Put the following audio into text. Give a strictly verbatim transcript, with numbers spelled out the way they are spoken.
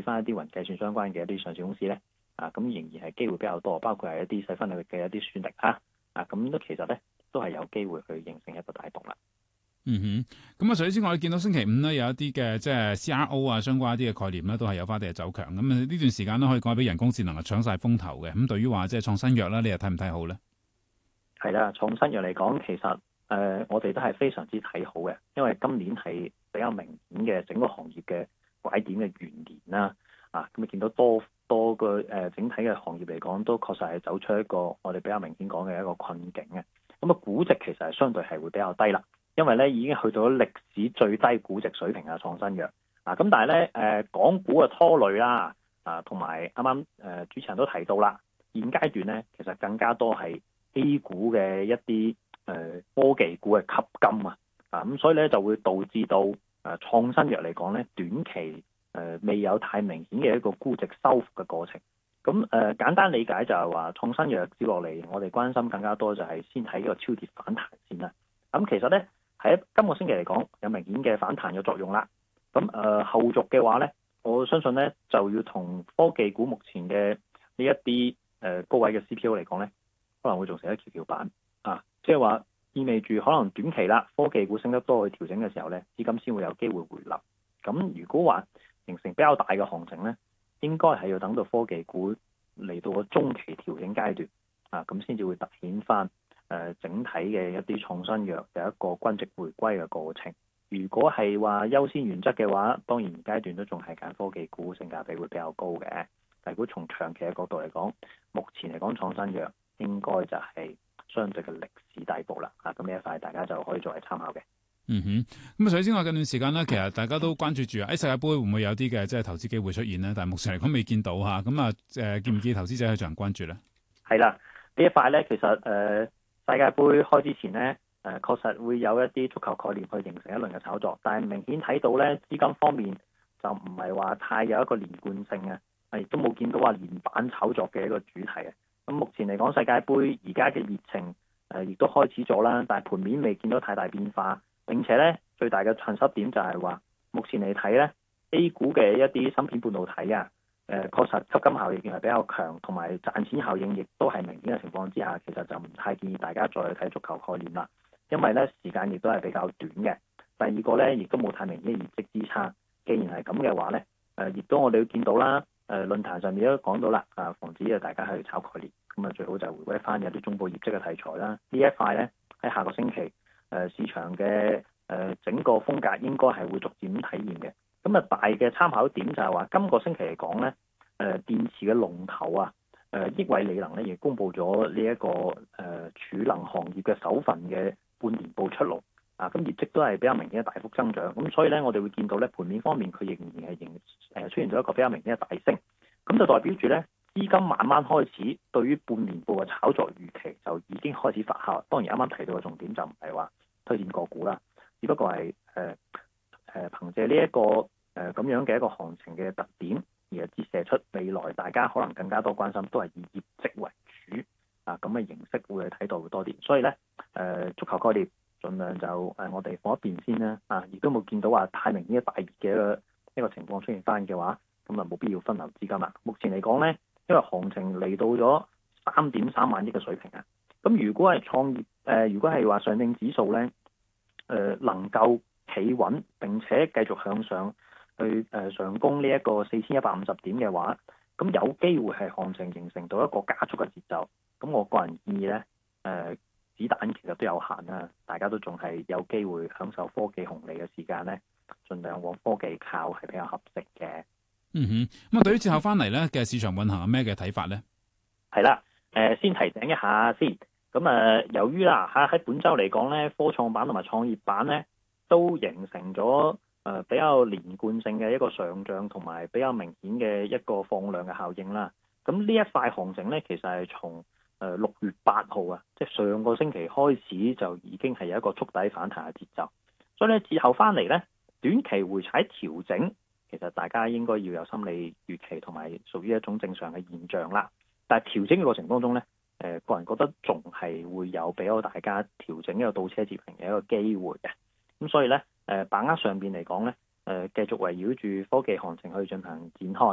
翻一啲雲計算相關嘅一啲上市公司咧，啊咁仍然係機會比較多，包括係一啲細分領域嘅一啲算力啊，啊咁都其實咧都係有機會去形成一個帶動啦。 嗯哼，咁啊，除此之外，你見到星期五咧有一啲嘅即係 C R O 啊相關一啲嘅概念咧，都係有翻啲嘅走強。咁啊呢段時間都可以講俾人工智能啊搶晒風頭嘅。咁對於話即係創新藥啦，你又睇唔睇好咧？ 係啦，創新藥嚟講，其實誒、呃、我哋都係非常之睇好嘅，因為今年係比較明顯嘅整個行業嘅拐點嘅元年啦。啊，咁你見到多多個誒、呃、整體嘅行業嚟講，都確實係走出一個我哋比較明顯講嘅一個困境嘅。咁啊，估值其實係相對係會比較低啦。因為咧已經去到歷史最低估值水平啊，創新藥啊，咁但係咧誒港股嘅拖累啦，啊同埋啱啱誒主持人都提到啦，現階段咧其實更加多係 A 股嘅一啲誒、呃、科技股嘅吸金啊，啊咁所以咧就會導致到誒、呃、創新藥嚟講咧短期誒、呃、未有太明顯嘅一個估值收復嘅過程。咁誒、呃、簡單理解就係話創新藥接落嚟，我哋關心更加多就係先睇呢個超跌反彈先啦。咁其實咧。喺今個星期嚟講，有明顯嘅反彈嘅作用啦。咁誒、呃、後續嘅話咧，我相信咧就要同科技股目前嘅呢一啲誒、呃、高位嘅 C P O 嚟講咧，可能會做成一蹺蹺板啊。即係話意味住可能短期啦，科技股升得多去調整嘅時候咧，資金先會有機會回流。咁如果話形成比較大嘅行情咧，應該係要等到科技股嚟到個中期調整階段啊，咁先至會突顯翻。誒、呃、整體嘅一啲創新藥有一個均值回歸嘅過程。如果係話優先原則嘅話，當然階段都仲係揀科技股，性價比會比較高嘅。但如果從長期嘅角度嚟講，目前嚟講創新藥應該就係相對嘅歷史底部啦。啊，咁呢一塊大家就可以作為參考嘅。 嗯哼，咁啊，除此之外，近段時間咧，其實大家都關注住啊，喺世界盃會唔會有啲嘅即係投資機會出現呢？但係目前嚟講未見到嚇。咁啊誒，建唔建議投資者去進行關注咧？係啦，呢一塊咧其實誒。呃世界盃開之前呢，誒、呃、確實會有一啲足球概念去形成一輪嘅炒作，但係明顯睇到咧資金方面就唔係話太有一個連貫性啊，亦都冇見到話連板炒作嘅一個主題啊。咁目前嚟講，世界盃而家嘅熱情誒亦、呃、都開始咗啦，但係盤面未見到太大變化。並且咧最大嘅困失點就係話，目前嚟睇咧 A 股嘅一啲芯片半導體啊。誒、呃、確實吸金效應係比較強，同埋賺錢效應亦都係明顯嘅情況之下，其實就唔太建議大家再去睇足球概念啦，因為咧時間亦都係比較短嘅。第二個咧，亦都冇太明顯嘅業績支撐。既然係咁嘅話咧，誒、呃、亦都我哋都見到啦，誒、呃、論壇上面都講到啦，啊防止啊大家去炒概念，咁啊最好就回歸翻有啲中部業績嘅題材啦。呢一塊咧喺下個星期誒、呃、市場嘅誒、呃、整個風格應該係會逐漸體現嘅。咁啊，大嘅參考點就係話，今個星期嚟講咧，誒、呃、電池嘅龍頭啊，誒、呃、億偉理能咧，亦公布咗呢一個誒、呃、儲能行業嘅首份嘅半年報出爐啊，咁業績都係比較明顯嘅大幅增長。咁所以咧，我哋會見到咧，盤面方面佢仍然係仍誒出現咗一個比較明顯嘅大升，咁就代表住咧資金慢慢開始對於半年報嘅炒作預期就已經開始發酵。當然啱啱提到嘅重點就唔係話推薦個股啦，只不過係誒誒憑借呢、這、一個。誒咁、呃、樣嘅一個行情嘅特點，而係折射出未來大家可能更加多關心，都係以業績為主啊，咁嘅形式會去睇到會多啲。所以咧，誒、呃、足球概念盡量就誒、呃、我哋放一邊先啦，啊，亦都冇見到話太明顯嘅大熱嘅一個一個情況出現翻嘅話，咁啊冇必要分流資金啦。目前嚟講咧，因為行情嚟到咗三點三萬億嘅水平啊，咁如果係創業誒、呃，如果係話上證指數咧，誒、呃、能夠企穩並且繼續向上。去誒上攻呢一個四千一百五十點嘅話，咁有機會係行情形成到一個加速嘅節奏。咁我個人建議咧，誒、呃、子彈其實都有限啦，大家都仲係有機會享受科技紅利嘅時間咧，盡量往科技靠係比較合適嘅。 嗯哼，咁啊，對於之後翻嚟咧嘅市場運行有咩嘅睇法咧？ 係啦，誒、呃、先提醒一下先。咁啊、呃，由於啦嚇喺本週嚟講咧，科創板同埋創業板咧都形成咗。誒、呃、比較連貫性嘅一個上漲，同埋比較明顯嘅一個放量嘅效應啦。咁呢一塊行情咧，其實係從誒六月八號啊，即係上個星期開始就已經係有一個觸底反彈嘅節奏。所以咧，之後翻嚟咧，短期回踩調整，其實大家應該要有心理預期，同埋屬於一種正常嘅現象啦。但係調整嘅過程當中咧，誒、呃、個人覺得仲係會有俾到大家調整一個倒車接平嘅一個機會嘅。咁所以咧。誒、呃、把握上邊嚟講咧，誒、呃、繼續圍繞住科技行情去進行展開。